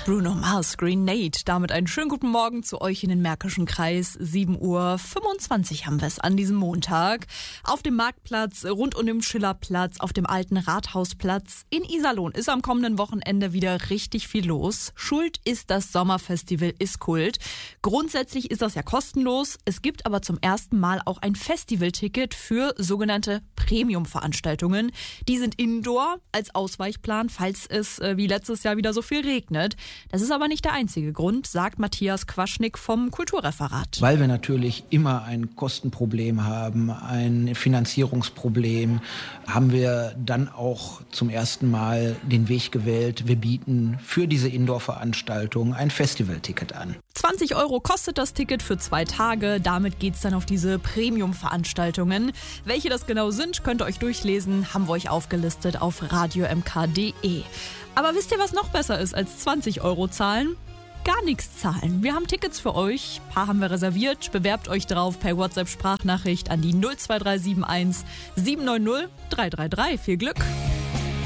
Bruno Mars, Green Nate. Damit einen schönen guten Morgen zu euch in den Märkischen Kreis. 7:25 Uhr haben wir es an diesem Montag. Auf dem Marktplatz, rund um den Schillerplatz, auf dem alten Rathausplatz in Iserlohn ist am kommenden Wochenende wieder richtig viel los. Schuld ist das Sommerfestival Ist-Kult. Grundsätzlich ist das ja kostenlos. Es gibt aber zum ersten Mal auch ein Festivalticket für sogenannte Premium-Veranstaltungen. Die sind indoor als Ausweichplan, falls es wie letztes Jahr wieder so viel regnet. Das ist aber nicht der einzige Grund, sagt Matthias Quaschnik vom Kulturreferat. Weil wir natürlich immer ein Kostenproblem haben, ein Finanzierungsproblem, haben wir dann auch zum ersten Mal den Weg gewählt. Wir bieten für diese Indoor-Veranstaltung ein Festivalticket an. 20 € kostet das Ticket für 2 Tage. Damit geht's dann auf diese Premium-Veranstaltungen. Welche das genau sind, könnt ihr euch durchlesen, haben wir euch aufgelistet auf radiomk.de. Aber wisst ihr, was noch besser ist als 20 € zahlen? Gar nichts zahlen. Wir haben Tickets für euch. Ein paar haben wir reserviert. Bewerbt euch drauf per WhatsApp-Sprachnachricht an die 02371 790 333. Viel Glück!